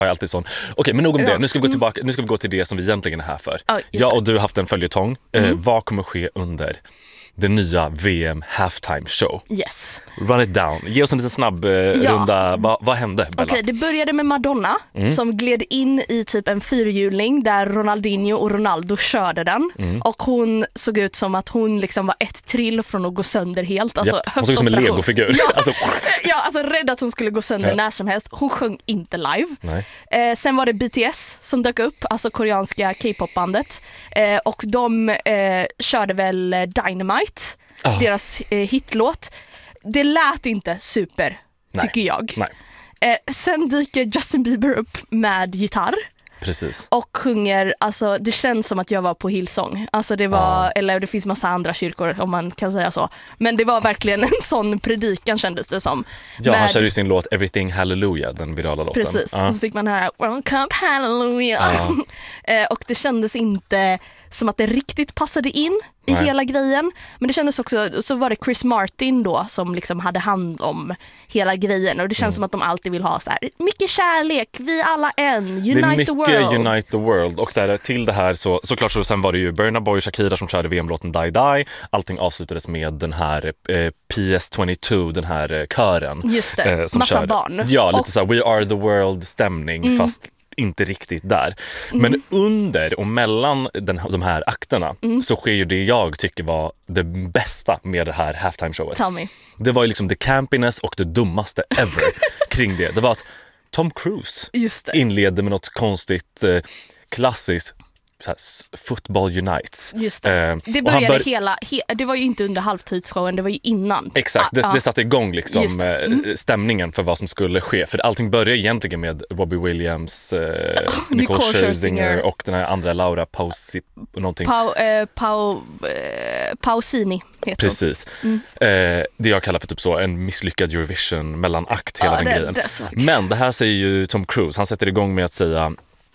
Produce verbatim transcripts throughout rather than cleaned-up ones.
Jag är alltid sån. Okej, men nog om det. Nu ska vi gå tillbaka. Nu ska vi gå till det som vi egentligen är här för. Ja, jag och du har haft en följetong. Mm. Eh, vad kommer ske under det nya V M halftime show? Yes. Run it down. Ge oss en liten snabb eh, Ja. runda. Va, vad hände, Bella? Okej, det började med Madonna Mm. som gled in i typ en fyrhjuling där Ronaldinho och Ronaldo körde den. Mm. Och hon såg ut som att hon liksom var ett trill från att gå sönder helt. Alltså, Ja, hon såg ut som en höftoperation. legofigur. Ja. Alltså, Ja, alltså rädd att hon skulle gå sönder Ja. när som helst. Hon sjöng inte live. nej. Eh, sen var det B T S som dök upp, alltså koreanska K-pop-bandet. Eh, och de eh, körde väl Dynamite, Ah. deras eh, hitlåt. Det lät inte super, Nej. tycker jag. Nej, Eh, sen dyker Justin Bieber upp med gitarr precis. och sjunger, alltså det känns som att jag var på Hillsong. Alltså det var, Ah. eller det finns massa andra kyrkor om man kan säga så. Men det var verkligen en sån predikan kändes det som. Ja, han Med- körde ju sin låt Everything Hallelujah, den virala låten. Precis, Ja. och så fick man höra Welcome Hallelujah. Eh, och det kändes inte som att det riktigt passade in i Nej. hela grejen. Men det kändes också, så var det Chris Martin då som liksom hade hand om hela grejen. Och det känns Mm. som att de alltid vill ha så här: mycket kärlek, vi alla en, unite Det är the mycket world. Unite the World. Och så här, till det här så såklart så sen var det ju Burna Boy och Shakira som körde V M-låten Die Die. Allting avslutades med den här eh, P S tjugotvå, den här eh, kören. Just det, eh, som massa körde. barn. Ja, lite Och- så här, We Are the World-stämning fast inte riktigt där. Men under och mellan den, de här akterna så sker ju det jag tycker var det bästa med det här halftime-showet. Tell me. Det var ju liksom the campiness och det dummaste ever kring det. Det var att Tom Cruise Just det. inledde med något konstigt eh, klassiskt så här, s- Football Unites. Just det. Eh, Det och han började bör- hela, he, det var ju inte under halvtidsshowen, det var ju innan. Exakt, det, Ah, ah. det satte igång liksom, Just det. Mm. eh, stämningen för vad som skulle ske. För allting började egentligen med Robbie Williams, eh, Nicole Nicole Scherzinger Scherzinger. och den här andra Laura Pausi, någonting. Pau, eh, Pau, eh, Pausini heter hon. Precis. Mm. Eh, det jag kallar för typ så en misslyckad Eurovision mellanakt, hela Ja, den det- grejen. det är så. Men det här säger ju Tom Cruise. Han sätter igång med att säga: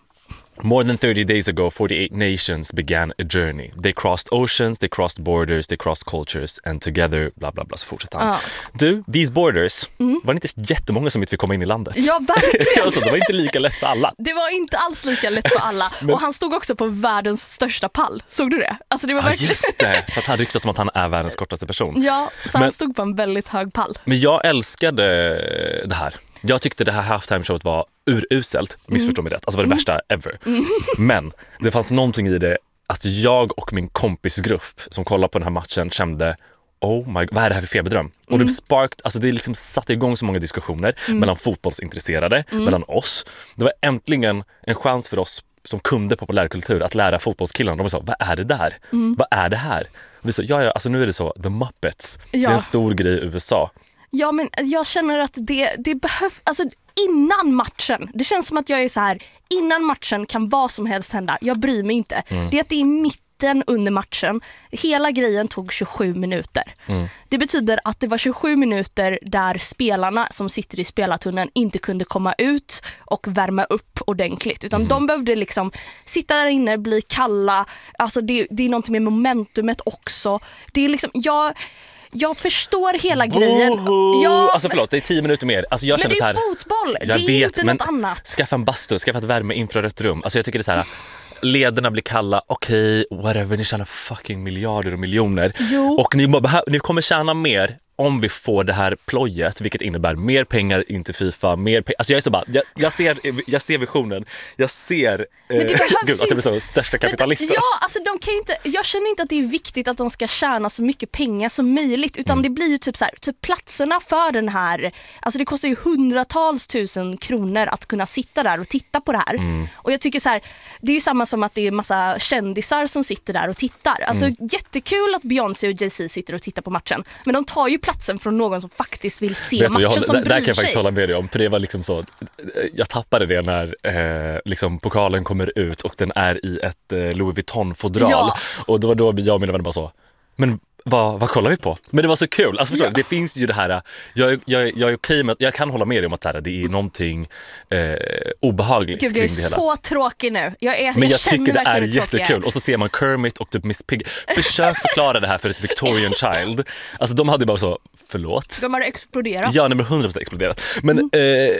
More than thirty days ago, forty-eight nations began a journey. They crossed oceans, they crossed borders, they crossed cultures, and together, bla bla bla, så fortsätter han. Ja. Du, these borders, var det inte jättemånga som inte fick komma in i landet? Ja, verkligen. Alltså, det var inte lika lätt för alla. Det var inte alls lika lätt för alla. Och han stod också på världens största pall. Såg du det? Alltså det var Ja, verkligen... just det. För att han ryktas som att han är världens kortaste person. Ja, så Men- han stod på en väldigt hög pall. Men jag älskade det här. Jag tyckte det här halftime-showet var uruselt, missförstå mig rätt. Alltså det var det värsta ever. Men det fanns någonting i det att jag och min kompisgrupp som kollade på den här matchen kände: oh my God, vad är det här för feberdröm? Och det sparked, alltså det liksom satte igång så många diskussioner mellan fotbollsintresserade, mellan oss. Det var äntligen en chans för oss som kunde populärkultur att lära fotbollskillarna. De sa: vad är det där? Vad är det här? Och vi sa: ja, ja, alltså nu är det så, The Muppets. Det är Ja. en stor grej i U S A. Ja, men jag känner att det, det behövs... Alltså innan matchen, det känns som att jag är så här: innan matchen kan vad som helst hända. Jag bryr mig inte. Det är att det är mitten under matchen. Hela grejen tog tjugosju minuter. Det betyder att det var tjugosju minuter där spelarna som sitter i spelartunneln inte kunde komma ut och värma upp ordentligt. Utan de behövde liksom sitta där inne, bli kalla. Alltså det, det är någonting med momentumet också. Det är liksom... Jag, Jag förstår hela grejen. Ja, Alltså förlåt, det är tio minuter mer. Alltså jag men känner det så är här, fotboll. jag det är vet, inte men något annat. skaffa en bastu, skaffa ett värme infrarött rum. Alltså jag tycker det är så här, lederna blir kalla, okej, okay, whatever, ni tjänar fucking miljarder och miljoner. Jo. Och ni, ni kommer tjäna mer om vi får det här plojet, vilket innebär mer pengar in till FIFA, mer pengar. Alltså jag är så bara, jag, jag, ser, jag ser visionen, jag ser Men det eh, behövs gud, att jag blir så inte- största kapitalisten. Ja, alltså de kan ju inte, jag känner inte att det är viktigt att de ska tjäna så mycket pengar som möjligt, utan Mm. det blir ju typ så här, typ platserna för den här, alltså det kostar ju hundratals tusen kronor att kunna sitta där och titta på det här. Mm. Och jag tycker så här, det är ju samma som att det är massa kändisar som sitter där och tittar. Alltså Mm. jättekul att Beyoncé och Jay-Z sitter och tittar på matchen, men de tar ju platsen från någon som faktiskt vill se Vet du, matchen, jag håller, som där, bryr där kan jag sig. faktiskt hålla med dig om, för det var liksom så, jag tappade det när eh, liksom pokalen kommer ut och den är i ett eh, Louis Vuitton-fodral. Ja. Och då var då jag och mina vänner bara så, men vad, vad kollar vi på? Men det var så kul, alltså förstår Ja. du, det finns ju det här, jag, jag, jag är okej med, jag kan hålla med dig om att det, här, det är någonting eh, obehagligt Gud, kring jag det är hela. så tråkig nu. Jag, är, Men jag, jag känner tycker det är verkligen hur tråkig jag är. jättekul. Och så ser man Kermit och typ Miss Piggy. Försök förklara det här för ett Victorian child. Alltså de hade bara så, förlåt. De har exploderat. Ja, nej, men hundra procent exploderat. Men eh,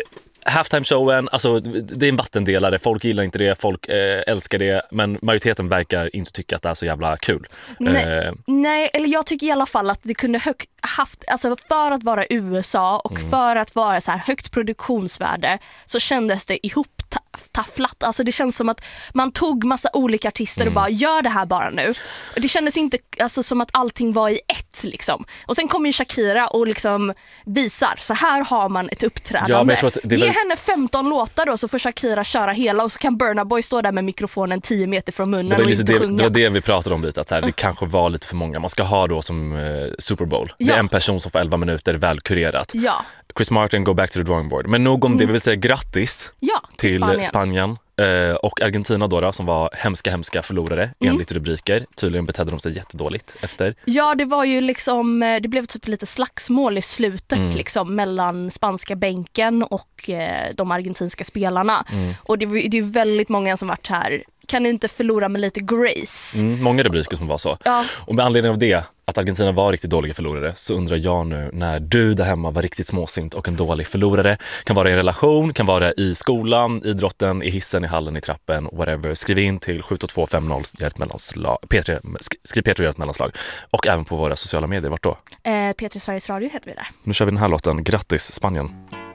halftime-showen, alltså det är en vattendelare. Folk gillar inte det, folk eh, älskar det. Men majoriteten verkar inte tycka att det är så jävla kul. Nej, eh, nej eller jag tycker i alla fall att det kunde hög, haft, alltså för att vara U S A och mm. för att vara så här högt produktionsvärde så kändes det ihop tafflat. Alltså det känns som att man tog massa olika artister mm. och bara gör det här bara nu. Och det kändes inte alltså, som att allting var i ett liksom. Och sen kommer ju Shakira och liksom visar, så här har man ett uppträdande. Ja, men jag tror att det Ge väl... henne femton låtar då så får Shakira köra hela och så kan Burna Boy stå där med mikrofonen tio meter från munnen det var och inte det, sjunga. det var det vi pratade om lite, att så här, det kanske var lite för många. Man ska ha då som eh, Super Bowl. Det är ja. en person som får elva minuter väl kurerat. Ja. Chris Martin, go back to the drawing board. Men nog om mm. det, vi vill säga grattis ja, till, till Spanien, Spanien. Eh, och Argentina då, då som var hemska hemska förlorare mm. enligt rubriker. Tydligen betedde de sig jättedåligt efter. Ja, det var ju liksom, det blev typ lite slagsmål i slutet mm. liksom, mellan spanska bänken och eh, de argentinska spelarna. Mm. Och det, det är väldigt många som varit här, kan inte förlora med lite grace. Mm, många rubriker som var så. Ja. Och med anledning av det, att Argentina var riktigt dåliga förlorare, så undrar jag nu, när du där hemma var riktigt småsint och en dålig förlorare, kan vara i en relation, kan vara i skolan, idrotten, i hissen, i hallen, i trappen, whatever. Skriv in till sju två två fem noll, gör ett mellanslag, P tre, skriv P tre, gör ett mellanslag. Och även på våra sociala medier, vart då? Eh, P tre Sveriges Radio heter vi där. Nu kör vi den här låten, grattis Spanien.